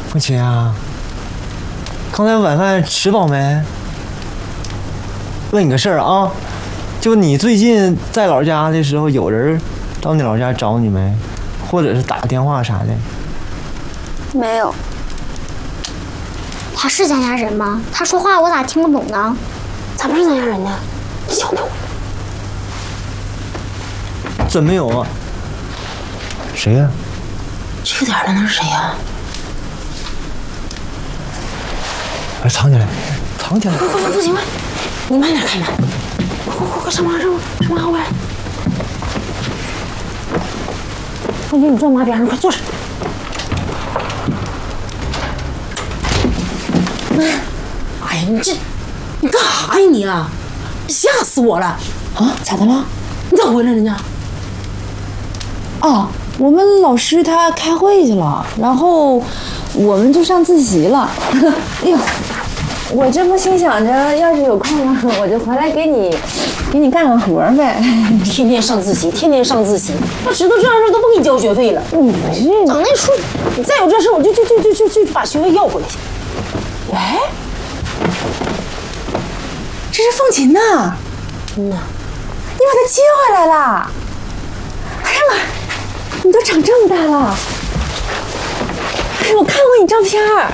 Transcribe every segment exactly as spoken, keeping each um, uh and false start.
凤琴啊，刚才晚饭吃饱没？问你个事儿啊，就你最近在老家的时候，有人到你老家找你没？或者是打电话啥的？ 没有。他是咱家人吗？他说话我咋听不懂呢？ 咋不是咱家人呢？你小点。 真没有啊？谁呀、啊？ 这点的那是谁呀、啊？ 哎，藏起来，藏起来！ 快快快，不行快，你慢点开门。快快快快，上马上上马后边。凤姐，你坐马边上，快坐着。哎呀，你这，你干啥呀你啊？吓死我了！ 啊，咋的了？ 你咋回来了呢？ 啊，我们老师他开会去了，然后我们就上自习了。哎呦，我这不心想着，要是有空了，我就回来给你，给你干个活呗。 天天上自习，天天上自习，要知道这样事都不给你交学费了。 你不是？ 等那书，你再有这事，我就就就就就就把学费要回来去。 哎，这是凤琴呐！ 嗯呐， 你把她接回来了。哎呀妈，你都长这么大了！哎，我看过你照片儿。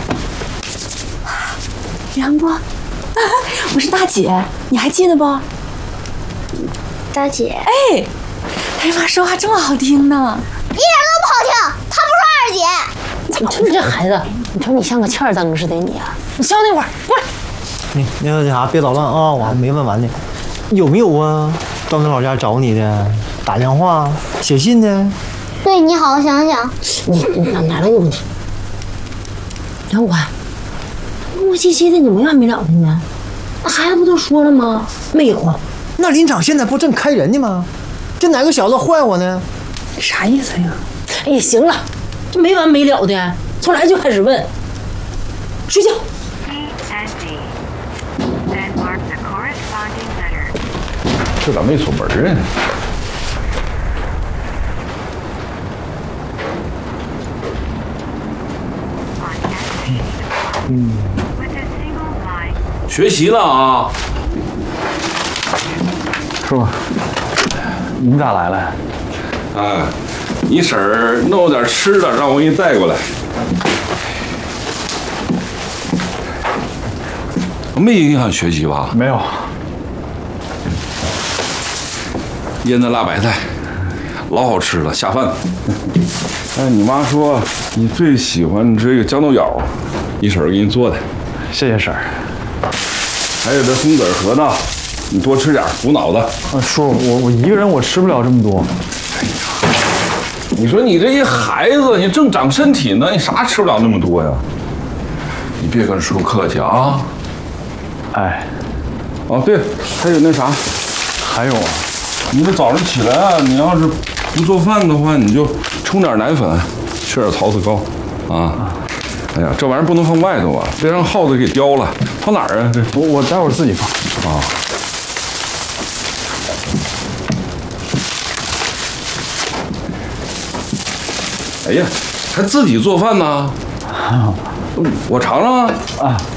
杨波，我是大姐，你还记得不？ 大姐， 哎，哎呀妈，说话这么好听呢！ 一点都不好听，她不是二姐。 你瞅你这孩子，你瞅你像个欠儿灯似的你啊！你消那会儿，过来。 你那个啥，别捣乱啊！我还没问完呢。有没有啊？到你老家找你的，打电话、写信的？ 对你好好想想。 你你哪哪来的问题？杨官，磨磨唧唧的，你没完没了的呢。那孩子不都说了吗？没有。 那林场现在不正开人呢吗？这哪个小子坏我呢？ 啥意思呀？ 哎呀，行了，这没完没了的，从来就开始问。睡觉。 这咋没出门啊？ 嗯， 学习了啊， 是吧？你咋来了？ 哎，你婶儿弄点吃的，让我给你带过来。没影响学习吧？ 没有。 腌的辣白菜，老好吃了，下饭。哎，你妈说你最喜欢这个豇豆角，你婶儿给你做的。 谢谢婶儿。 还有这松子核桃，你多吃点，补脑子。 啊，叔，我我一个人我吃不了这么多。 哎呀，你说你这一孩子，你正长身体呢，你啥吃不了那么多呀？你别跟叔客气啊。 哎， 哦对，还有那啥， 还有啊。 你这早上起来啊，你要是不做饭的话，你就冲点奶粉，吃点槽子糕，啊！哎呀，这玩意儿不能放外头啊，别让耗子给叼了。放哪儿啊？这我我待会儿自己放。 啊。哎呀，还自己做饭呢？我尝尝啊！ 啊。